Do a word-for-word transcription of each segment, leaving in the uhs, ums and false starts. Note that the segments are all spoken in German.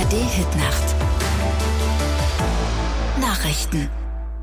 D-Hit-Nacht. Nachrichten.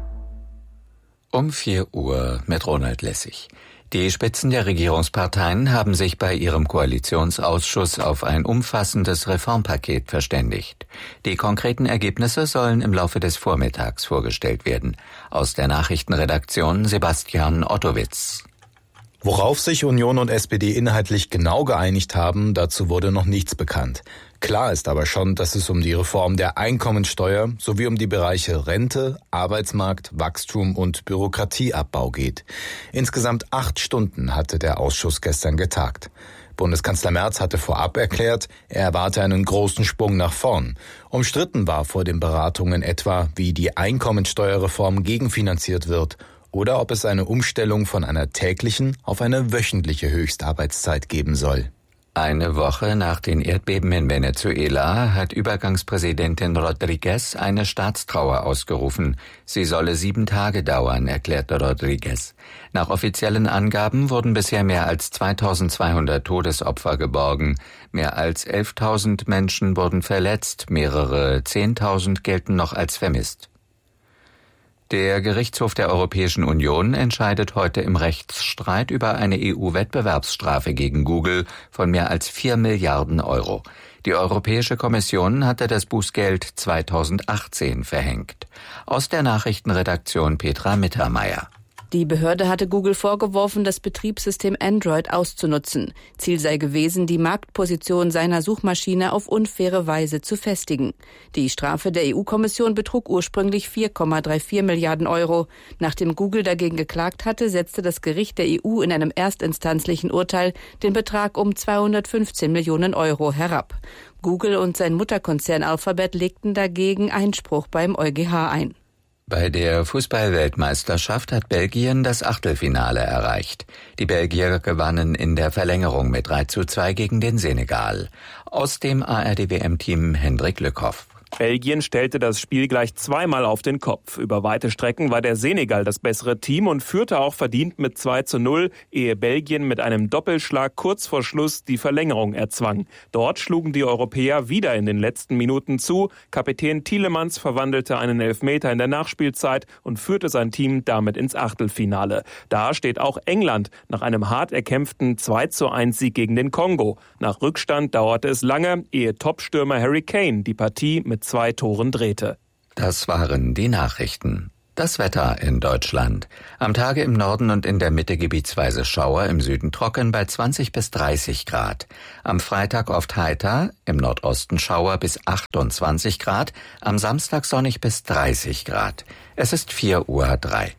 Um vier Uhr mit Ronald Lessig. Die Spitzen der Regierungsparteien haben sich bei ihrem Koalitionsausschuss auf ein umfassendes Reformpaket verständigt. Die konkreten Ergebnisse sollen im Laufe des Vormittags vorgestellt werden. Aus der Nachrichtenredaktion Sebastian Ottowitz. Worauf sich Union und S P D inhaltlich genau geeinigt haben, dazu wurde noch nichts bekannt. Klar ist aber schon, dass es um die Reform der Einkommensteuer sowie um die Bereiche Rente, Arbeitsmarkt, Wachstum und Bürokratieabbau geht. Insgesamt acht Stunden hatte der Ausschuss gestern getagt. Bundeskanzler Merz hatte vorab erklärt, er erwarte einen großen Sprung nach vorn. Umstritten war vor den Beratungen etwa, wie die Einkommensteuerreform gegenfinanziert wird oder ob es eine Umstellung von einer täglichen auf eine wöchentliche Höchstarbeitszeit geben soll. Eine Woche nach den Erdbeben in Venezuela hat Übergangspräsidentin Rodriguez eine Staatstrauer ausgerufen. Sie solle sieben Tage dauern, erklärte Rodriguez. Nach offiziellen Angaben wurden bisher mehr als zweitausendzweihundert Todesopfer geborgen. Mehr als elftausend Menschen wurden verletzt, mehrere zehntausend gelten noch als vermisst. Der Gerichtshof der Europäischen Union entscheidet heute im Rechtsstreit über eine E U-Wettbewerbsstrafe gegen Google von mehr als vier Milliarden Euro. Die Europäische Kommission hatte das Bußgeld zweitausendachtzehn verhängt. Aus der Nachrichtenredaktion Petra Mittermeier. Die Behörde hatte Google vorgeworfen, das Betriebssystem Android auszunutzen. Ziel sei gewesen, die Marktposition seiner Suchmaschine auf unfaire Weise zu festigen. Die Strafe der E U-Kommission betrug ursprünglich vier Komma vierunddreißig Milliarden Euro. Nachdem Google dagegen geklagt hatte, setzte das Gericht der E U in einem erstinstanzlichen Urteil den Betrag um zweihundertfünfzehn Millionen Euro herab. Google und sein Mutterkonzern Alphabet legten dagegen Einspruch beim EuGH ein. Bei der Fußball-Weltmeisterschaft hat Belgien das Achtelfinale erreicht. Die Belgier gewannen in der Verlängerung mit drei zu zwei gegen den Senegal. Aus dem A R D W M-Team Hendrik Lückhoff. Belgien stellte das Spiel gleich zweimal auf den Kopf. Über weite Strecken war der Senegal das bessere Team und führte auch verdient mit zwei zu null, ehe Belgien mit einem Doppelschlag kurz vor Schluss die Verlängerung erzwang. Dort schlugen die Europäer wieder in den letzten Minuten zu. Kapitän Tielemans verwandelte einen Elfmeter in der Nachspielzeit und führte sein Team damit ins Achtelfinale. Da steht auch England nach einem hart erkämpften zwei zu eins Sieg gegen den Kongo. Nach Rückstand dauerte es lange, ehe Topstürmer Harry Kane die Partie mit zwei Toren drehte. Das waren die Nachrichten. Das Wetter in Deutschland. Am Tage im Norden und in der Mitte gebietsweise Schauer, im Süden trocken bei zwanzig bis dreißig Grad. Am Freitag oft heiter, im Nordosten Schauer bis achtundzwanzig Grad, am Samstag sonnig bis dreißig Grad. Es ist vier Uhr drei.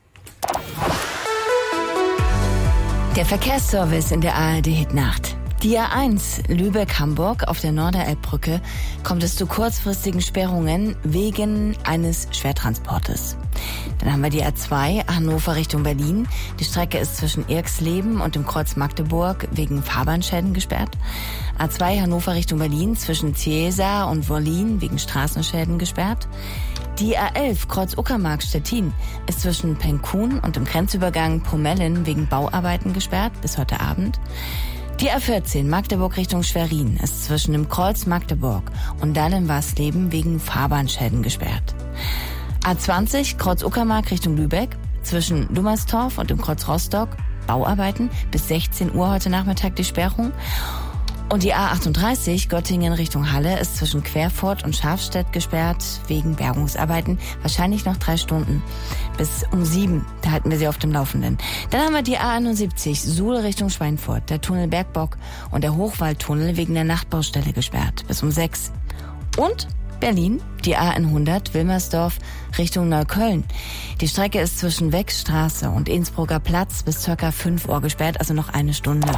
Der Verkehrsservice in der A R D-Hit-Nacht. Die A eins Lübeck-Hamburg auf der Norderelbbrücke kommt es zu kurzfristigen Sperrungen wegen eines Schwertransportes. Dann haben wir die A zwei Hannover Richtung Berlin. Die Strecke ist zwischen Irxleben und dem Kreuz Magdeburg wegen Fahrbahnschäden gesperrt. A zwei Hannover Richtung Berlin zwischen Ciesa und Wollin wegen Straßenschäden gesperrt. Die A elf Kreuz Uckermark Stettin ist zwischen Penkun und dem Grenzübergang Pomellen wegen Bauarbeiten gesperrt bis heute Abend. Die A vierzehn Magdeburg Richtung Schwerin ist zwischen dem Kreuz Magdeburg und Dallenwarsleben wegen Fahrbahnschäden gesperrt. A zwanzig Kreuz Uckermark Richtung Lübeck zwischen Lummerstorf und dem Kreuz Rostock Bauarbeiten bis sechzehn Uhr heute Nachmittag die Sperrung. Und die A achtunddreißig Göttingen Richtung Halle ist zwischen Querfurt und Schafstedt gesperrt wegen Bergungsarbeiten. Wahrscheinlich noch drei Stunden. Bis um sieben, da halten wir Sie auf dem Laufenden. Dann haben wir die A einundsiebzig Suhl Richtung Schweinfurt, der Tunnel Bergbock und der Hochwaldtunnel wegen der Nachtbaustelle gesperrt. Bis um sechs. Und Berlin, die A hundert Wilmersdorf Richtung Neukölln. Die Strecke ist zwischen Wechsstraße und Innsbrucker Platz bis circa fünf Uhr gesperrt, also noch eine Stunde.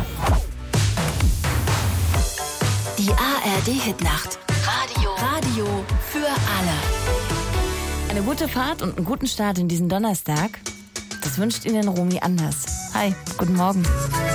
Die A R D-Hit-Nacht. Radio. Radio für alle. Eine gute Fahrt und einen guten Start in diesen Donnerstag. Das wünscht Ihnen Romy Anders. Hi, guten Morgen.